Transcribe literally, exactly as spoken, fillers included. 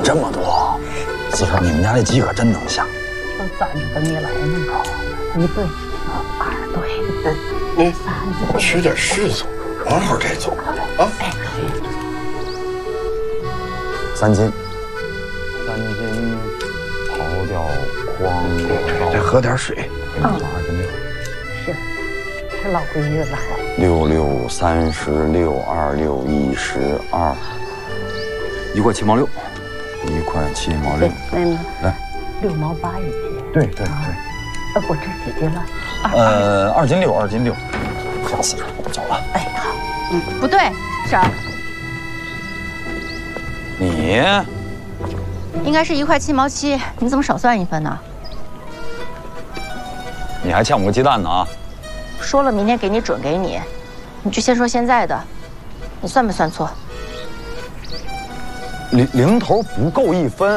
这么多，四婶，你们家这鸡可真能下。 就攒着等你来呢。一对，二对， 你三对， 取点柿子，往好这走啊！ 哎， 三斤，三斤，刨掉筐， 再喝点水。 八斤六， 是，这老闺女来了。 六六三十六，二六一十二，一块七毛六，一块七毛六。 妹妹， 来， 六毛八一斤。 对对对。 呃，我这几斤了？ 呃，二斤六，二斤六。下次我走了。 哎，好。 嗯，不对，婶儿， 你应该是一块七毛七，你怎么少算一分呢？ 你还欠我个鸡蛋呢啊！ 说了明天给你准给你，你就先说现在的，你算没算错？ 零零头不够一分。